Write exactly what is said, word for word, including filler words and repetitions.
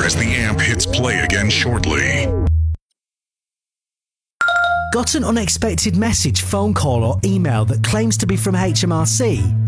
as the amp hits play again shortly. Got an unexpected message, phone call or email that claims to be from H M R C?